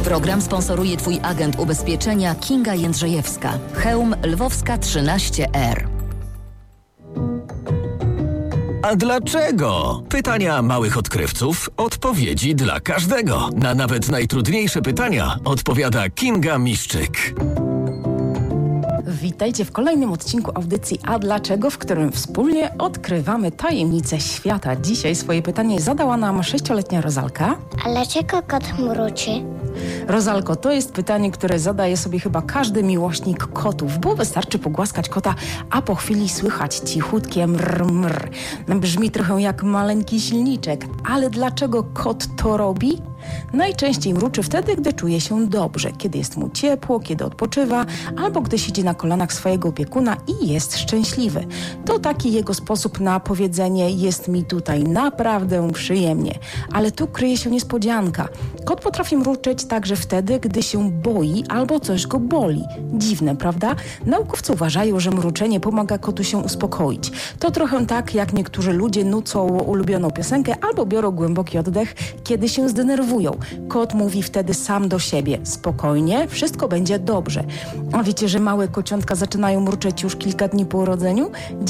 Program sponsoruje Twój agent ubezpieczenia Kinga Jędrzejewska. Chełm Lwowska 13R. A dlaczego? Pytania małych odkrywców, odpowiedzi dla każdego. Na nawet najtrudniejsze pytania odpowiada Kinga Miszczyk. Witajcie w kolejnym odcinku audycji A Dlaczego, w którym wspólnie odkrywamy tajemnice świata. Dzisiaj swoje pytanie zadała nam 6-letnia Rozalka. A dlaczego kot mruczy? Rozalko, to jest pytanie, które zadaje sobie chyba każdy miłośnik kotów, bo wystarczy pogłaskać kota, a po chwili słychać cichutkie mrr. Brzmi trochę jak maleńki silniczek, ale dlaczego kot to robi? Najczęściej mruczy wtedy, gdy czuje się dobrze, kiedy jest mu ciepło, kiedy odpoczywa, albo gdy siedzi na kolanach swojego opiekuna i jest szczęśliwy. To taki jego sposób na powiedzenie: jest mi tutaj naprawdę przyjemnie. Ale tu kryje się niespodzianka. Kot potrafi mruczeć także wtedy, gdy się boi albo coś go boli. Dziwne, prawda? Naukowcy uważają, że mruczenie pomaga kotu się uspokoić. To trochę tak, jak niektórzy ludzie nucą ulubioną piosenkę albo biorą głęboki oddech, kiedy się zdenerwują. Kot mówi wtedy sam do siebie: spokojnie, wszystko będzie dobrze. A wiecie, że małe kociątka zaczynają mruczeć już kilka dni po urodzeniu?